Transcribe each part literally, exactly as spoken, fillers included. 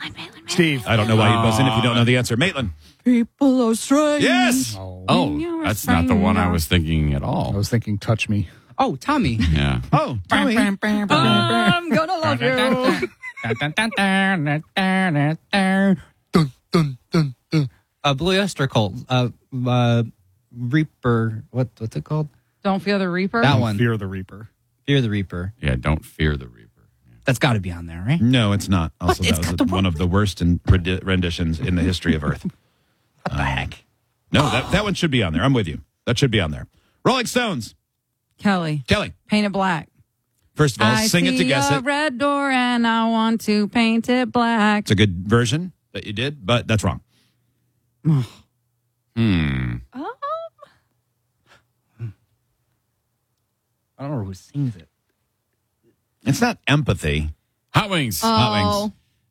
Maitland, Maitland. Steve. I don't know why you buzz in if you don't know the answer. Maitland. People are strange. Yes. Oh, oh that's not the one I was thinking at all. I was thinking Touch Me. Oh, Tommy. Yeah. Oh, Tommy. I'm gonna love you. Dun, dun, dun, dun. Uh, Blue Oyster Cult. Uh, uh, Reaper. What, what's it called? Don't Fear the Reaper? That one. Fear the Reaper. Fear the Reaper. Yeah, don't fear the Reaper. Yeah. That's got to be on there, right? No, it's not. Also, What? It's that was got the one of the worst in rendi- renditions in the history of Earth. What the heck? No, that, that one should be on there. I'm with you. That should be on there. Rolling Stones. Kelly. Kelly. Paint it black. First of all, I sing it see to guess a it. red door and I want to paint it black. It's a good version that you did, but that's wrong. Hmm. Um, I don't know who sings it. It's not empathy. Hot Wings. oh.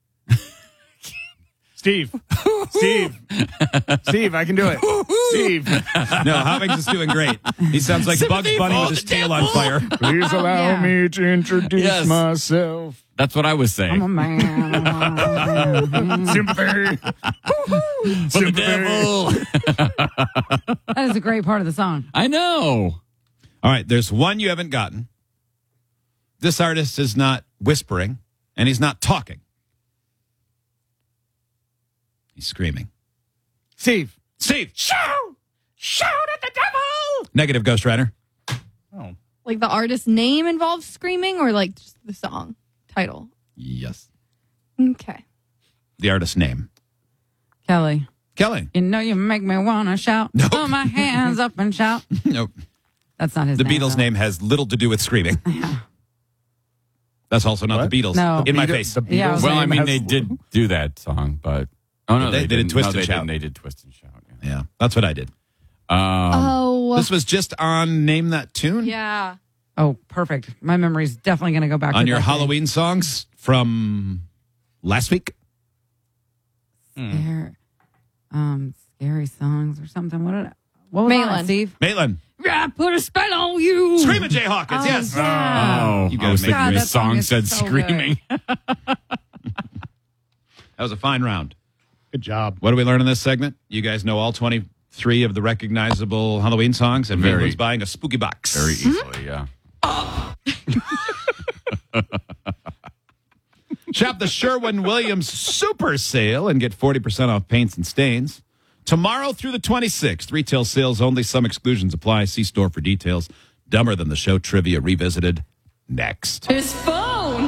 Steve. Steve. Steve, I can do it. Steve. No, Hot Wings is doing great. He sounds like Bugs Bunny with his tail on fire. Please allow Yeah. me to introduce Yes. myself. That's what I was saying. I'm a man. I'm a man. Sympathy. For the devil. That is a great part of the song. I know. All right, there's one you haven't gotten. This artist is not whispering, and he's not talking. He's screaming. Steve. Steve, shout! Shout at the devil! Negative, Ghost Rider. Oh. Like the artist's name involves screaming or like just the song title? Yes. Okay. The artist's name. Kelly. Kelly. You know you make me want to shout. Nope. Throw my hands up and shout. Nope. That's not his The name. Beatles' though. name has little to do with screaming. That's also not What? the Beatles. No. In my Beatles- face. The Beatles Yeah, I was Well, I name mean, has- they did do that song, but oh no, They- they, they did didn't. Twist no, and they Shout. didn't. They did Twist and Shout. Yeah. Yeah, that's what I did. Um, Oh. This was just on Name That Tune? yeah. Oh, perfect. My memory's definitely going to go back On to your that day. Halloween songs from last week? Scare, um, scary songs or something. What did I, what was Maitland. that, Steve? Maitland. Yeah, put a spell on you. Screaming Jay Hawkins, Oh, yes. yeah. oh, You I gotta was make thinking God, the that song song is said so screaming. That was a fine round. Good job. What do we learn in this segment? You guys know all twenty-three of the recognizable Halloween songs, and Very- Maitland's buying a spooky box. Very easily, yeah. Shop the Sherwin-Williams Super Sale and get forty percent off paints and stains. Tomorrow through the twenty-sixth, retail sales only. Some exclusions apply. See store for details. Dumber Than the Show trivia revisited next. His phone.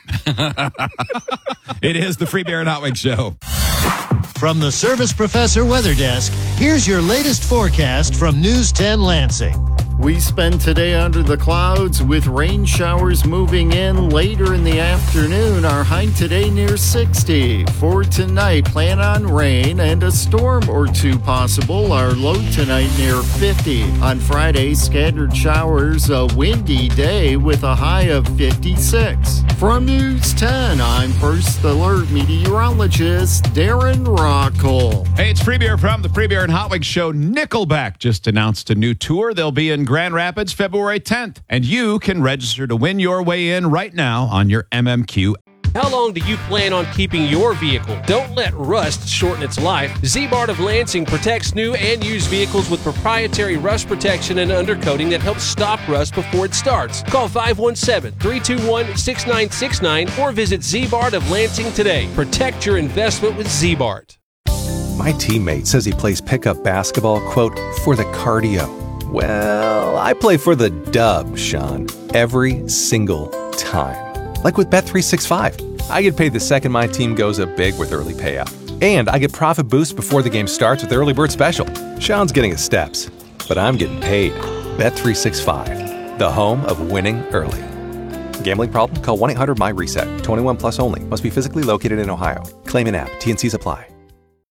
It is the Free Beer and Hot Wings Show. From the Service Professor Weather Desk, here's your latest forecast from News ten Lansing. We spend today under the clouds with rain showers moving in later in the afternoon. Our high today near sixty. For tonight, plan on rain and a storm or two possible. Our low tonight near fifty. On Friday, scattered showers, a windy day with a high of fifty-six. From News ten, I'm First Alert meteorologist Darren Rockall. Hey, it's Free Beer from the Free Beer and Hot Wings Show. Nickelback just announced a new tour. They'll be in Grand Rapids February tenth. And you can register to win your way in right now on your M M Q. How long do you plan on keeping your vehicle? Don't let rust shorten its life. Z-Bart of Lansing protects new and used vehicles with proprietary rust protection and undercoating that helps stop rust before it starts. Call five one seven, three two one, six nine six nine or visit Z-Bart of Lansing today. Protect your investment with Z-Bart. My teammate says he plays pickup basketball, quote, for the cardio. Well, I play for the dub, Sean, every single time. Like with Bet three sixty-five. I get paid the second my team goes up big with early payout. And I get profit boosts before the game starts with Early Bird Special. Sean's getting his steps, but I'm getting paid. Bet three sixty-five, the home of winning early. Gambling problem? Call one eight hundred M Y RESET. twenty-one plus only. Must be physically located in Ohio. Claim in app. T N Cs apply.